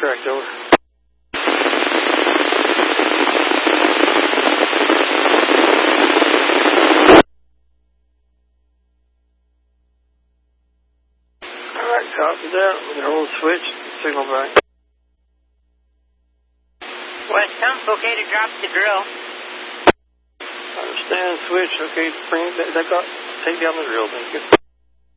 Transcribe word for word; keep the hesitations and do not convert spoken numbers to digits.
correct, over. Alright, copy that. We're going to hold switch, signal back. West Hump, okay to drop the drill. Understand, switch, okay, bring that, that got, take down the drill, thank you.